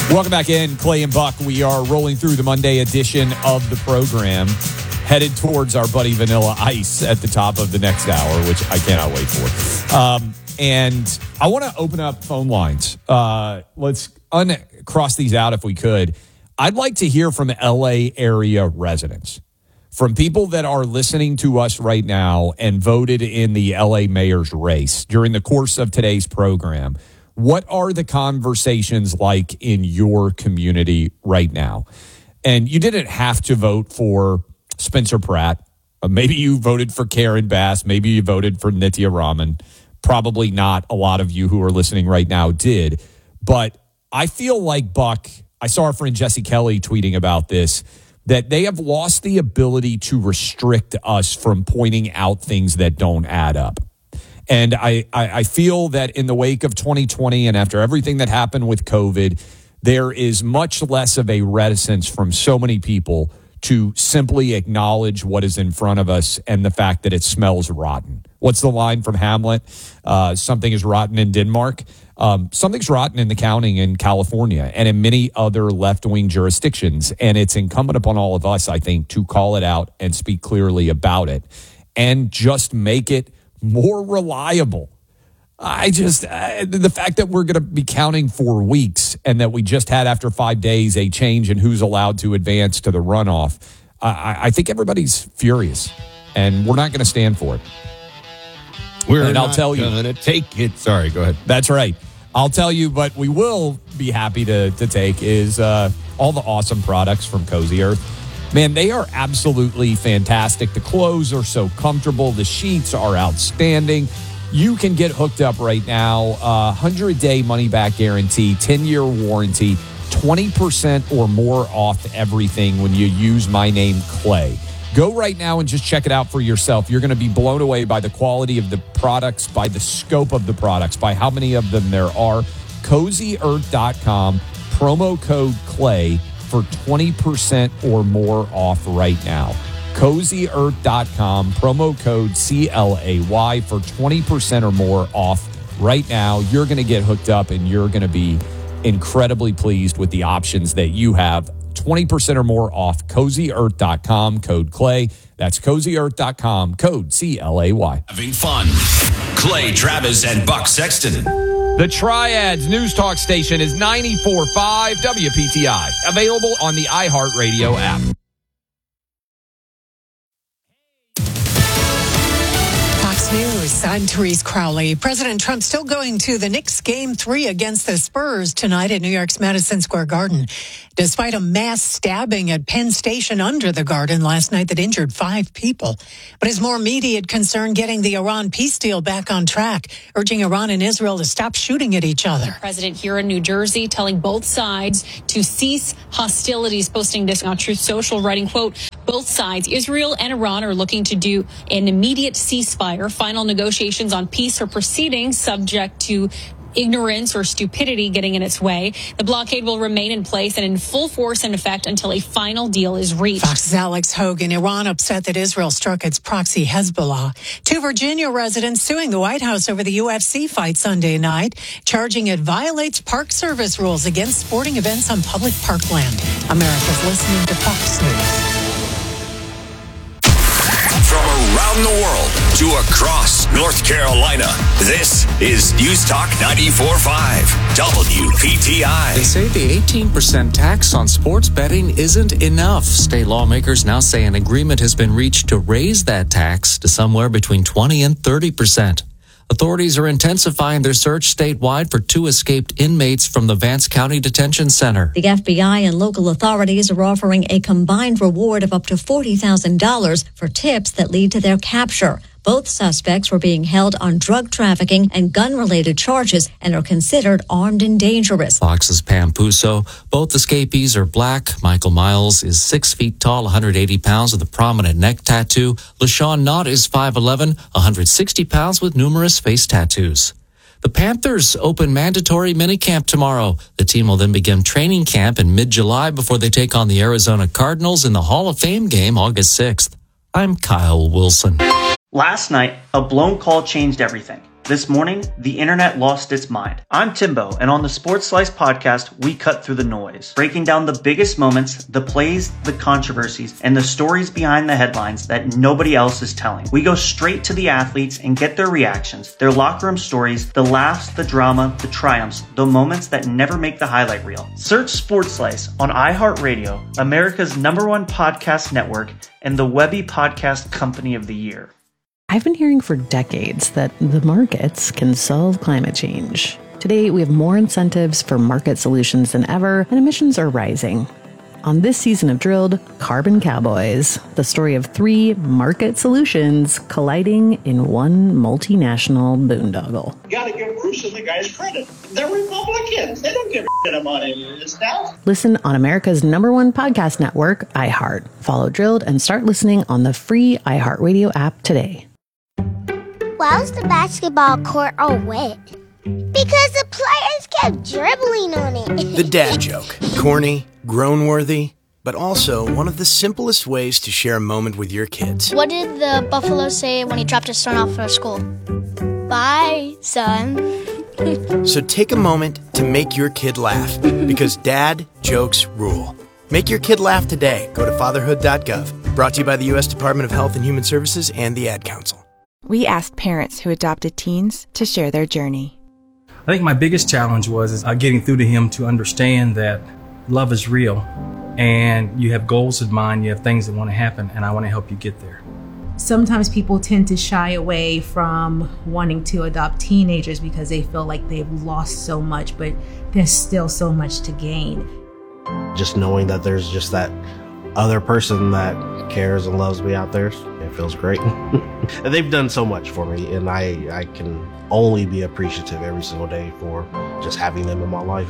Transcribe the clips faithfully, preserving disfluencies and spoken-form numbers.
Welcome back in, Clay and Buck. We are rolling through the Monday edition of the program, headed towards our buddy Vanilla Ice at the top of the next hour, which I cannot wait for. Um, and I want to open up phone lines. Uh, let's uncross these out if we could. I'd like to hear from L A area residents, from people that are listening to us right now and voted in the L A mayor's race during the course of today's program. What are the conversations like in your community right now? And you didn't have to vote for Spencer Pratt. Uh, maybe you voted for Karen Bass. Maybe you voted for Nithya Raman. Probably not a lot of you who are listening right now did. But I feel like, Buck, I saw our friend Jesse Kelly tweeting about this, that they have lost the ability to restrict us from pointing out things that don't add up. And I, I, I feel that in the wake of twenty twenty and after everything that happened with COVID, there is much less of a reticence from so many people to simply acknowledge what is in front of us and the fact that it smells rotten. What's the line from Hamlet? Uh, something is rotten in Denmark. Um, something's rotten in the county in California and in many other left-wing jurisdictions. And it's incumbent upon all of us, I think, to call it out and speak clearly about it and just make it more reliable. I just, uh, the fact that we're going to be counting for weeks and that we just had after five days a change in who's allowed to advance to the runoff, I, I think everybody's furious and we're not going to stand for it. We're and not I'll tell you, going to take it. Sorry, go ahead. That's right. I'll tell you, but we will be happy to, to take is uh, all the awesome products from Cozy Earth. Man, they are absolutely fantastic. The clothes are so comfortable. The sheets are outstanding. You can get hooked up right now. Uh, one hundred day money-back guarantee, ten-year warranty, twenty percent or more off everything when you use my name, Clay. Go right now and just check it out for yourself. You're going to be blown away by the quality of the products, by the scope of the products, by how many of them there are. cozy earth dot com, promo code Clay for twenty percent or more off right now. cozy earth dot com, promo code C L A Y for twenty percent or more off right now. You're going to get hooked up and you're going to be incredibly pleased with the options that you have. twenty percent or more off, cozy earth dot com, code Clay. That's cozy earth dot com, code C L A Y. Having fun. Clay Travis and Buck Sexton. The Triads News Talk Station is ninety-four point five W P T I. Available on the iHeartRadio app. Fox News, I'm Therese Crowley. President Trump still going to the Knicks game three against the Spurs tonight at New York's Madison Square Garden. Despite a mass stabbing at Penn Station under the Garden last night that injured five people. But his more immediate concern getting the Iran peace deal back on track, urging Iran and Israel to stop shooting at each other. The president here in New Jersey telling both sides to cease hostilities, posting this on Truth Social, writing, quote, both sides, Israel and Iran, are looking to do an immediate ceasefire. Final negotiations on peace are proceeding, subject to ignorance or stupidity getting in its way. The blockade will remain in place and in full force in effect until a final deal is reached. Fox's Alex Hogan. Iran upset that Israel struck its proxy Hezbollah. Two Virginia residents suing the White House over the U F C fight Sunday night, charging it violates Park Service rules against sporting events on public parkland. America's listening to Fox News. From around the world to across North Carolina, this is News Talk ninety-four point five W P T I. They say the eighteen percent tax on sports betting isn't enough. State lawmakers now say an agreement has been reached to raise that tax to somewhere between twenty and thirty percent. Authorities are intensifying their search statewide for two escaped inmates from the Vance County Detention Center. The F B I and local authorities are offering a combined reward of up to forty thousand dollars for tips that lead to their capture. Both suspects were being held on drug trafficking and gun-related charges and are considered armed and dangerous. Fox's Pam Puso. Both escapees are black. Michael Miles is six feet tall, one hundred eighty pounds with a prominent neck tattoo. LaShawn Knott is five eleven, one hundred sixty pounds with numerous face tattoos. The Panthers open mandatory minicamp tomorrow. The team will then begin training camp in mid-July before they take on the Arizona Cardinals in the Hall of Fame game August sixth. I'm Kyle Wilson. Last night, a blown call changed everything. This morning, the internet lost its mind. I'm Timbo, and on the Sports Slice podcast, we cut through the noise, breaking down the biggest moments, the plays, the controversies, and the stories behind the headlines that nobody else is telling. We go straight to the athletes and get their reactions, their locker room stories, the laughs, the drama, the triumphs, the moments that never make the highlight reel. Search Sports Slice on iHeartRadio, America's number one podcast network, and the Webby Podcast Company of the Year. I've been hearing for decades that the markets can solve climate change. Today, we have more incentives for market solutions than ever, and emissions are rising. On this season of Drilled, Carbon Cowboys, the story of three market solutions colliding in one multinational boondoggle. You gotta give Bruce and the guys credit. They're Republicans. They don't give a shit about any of this stuff. Listen on America's number one podcast network, iHeart. Follow Drilled and start listening on the free iHeartRadio app today. Why was the basketball court all wet? Because the players kept dribbling on it. The dad joke. Corny, groan-worthy, but also one of the simplest ways to share a moment with your kids. What did the buffalo say when he dropped his son off for school? Bye, son. So take a moment to make your kid laugh, because dad jokes rule. Make your kid laugh today. Go to fatherhood dot gov. Brought to you by the U S Department of Health and Human Services and the Ad Council. We asked parents who adopted teens to share their journey. I think my biggest challenge was is, uh, getting through to him to understand that love is real and you have goals in mind, you have things that want to happen, and I want to help you get there. Sometimes people tend to shy away from wanting to adopt teenagers because they feel like they've lost so much, but there's still so much to gain. Just knowing that there's just that other person that cares and loves me out there, it feels great. And they've done so much for me, and I, I can only be appreciative every single day for just having them in my life.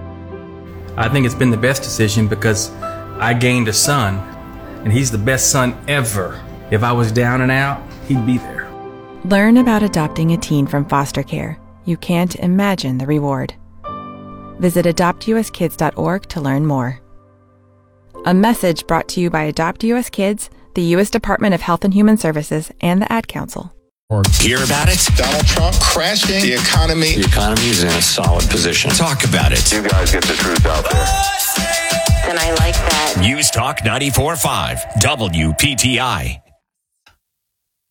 I think it's been the best decision because I gained a son, and he's the best son ever. If I was down and out, he'd be there. Learn about adopting a teen from foster care. You can't imagine the reward. Visit adopt u s kids dot org to learn more. A message brought to you by Adopt U S Kids, the U S Department of Health and Human Services, and the Ad Council. Hear about it? Donald Trump crashing the economy. The economy is in a solid position. Talk about it. You guys get the truth out there. Then I like that. News Talk ninety-four point five, W P T I.